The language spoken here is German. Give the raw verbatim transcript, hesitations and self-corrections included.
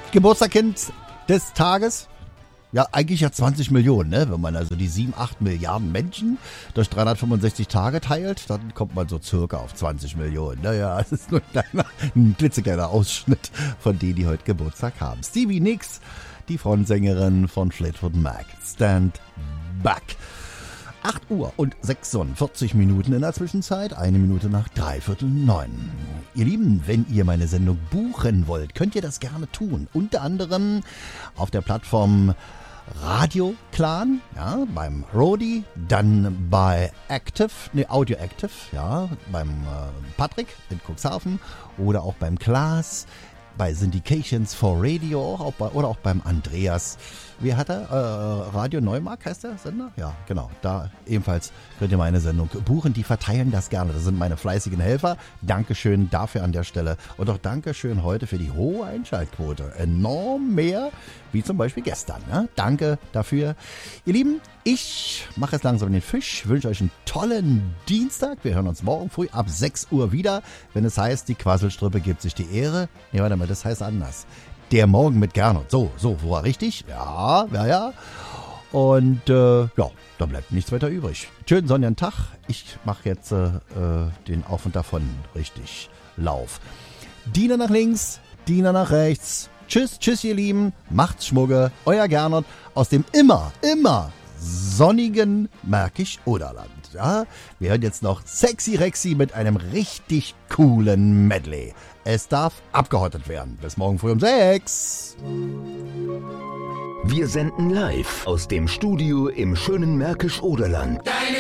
Geburtstagskind des Tages. Ja, eigentlich ja zwanzig Millionen, ne? Wenn man also die sieben, acht Milliarden Menschen durch dreihundertfünfundsechzig Tage teilt, dann kommt man so circa auf zwanzig Millionen. Naja, es ist nur ein, kleiner, ein klitzekleiner Ausschnitt von denen, die heute Geburtstag haben. Stevie Nicks, die Frontsängerin von Fleetwood Mac. Stand Back. acht Uhr und sechsundvierzig Minuten in der Zwischenzeit, eine Minute nach dreiviertel neun. Ihr Lieben, wenn ihr meine Sendung buchen wollt, könnt ihr das gerne tun. Unter anderem auf der Plattform Radio Clan, ja, beim Rodi, dann bei Active, ne, Audio Active, ja, beim äh, Patrick in Cuxhaven oder auch beim Klaas, bei Syndications for Radio auch bei, oder auch beim Andreas. Wie hat er? Äh, Radio Neumark heißt der Sender? Ja, genau. Da ebenfalls könnt ihr meine Sendung buchen. Die verteilen das gerne. Das sind meine fleißigen Helfer. Dankeschön dafür an der Stelle. Und auch Dankeschön heute für die hohe Einschaltquote. Enorm mehr, wie zum Beispiel gestern. Ne? Danke dafür. Ihr Lieben, ich mache jetzt langsam den Fisch. Wünsche euch einen tollen Dienstag. Wir hören uns morgen früh ab sechs Uhr wieder, wenn es heißt, die Quasselstrippe gibt sich die Ehre. Nee, warte mal, das heißt anders. Der Morgen mit Gernot. So, so, war richtig? Ja, ja, ja. Und äh, ja, da bleibt nichts weiter übrig. Schönen sonnigen Tag. Ich mache jetzt äh, den Auf und Davon richtig Lauf. Diener nach links, Diener nach rechts. Tschüss, tschüss, ihr Lieben. Macht's Schmugge. Euer Gernot aus dem immer, immer sonnigen Märkisch-Oderland. Ja, wir hören jetzt noch Sexy Rexy mit einem richtig coolen Medley. Es darf abgehottet werden. Bis morgen früh um sechs. Wir senden live aus dem Studio im schönen Märkisch-Oderland.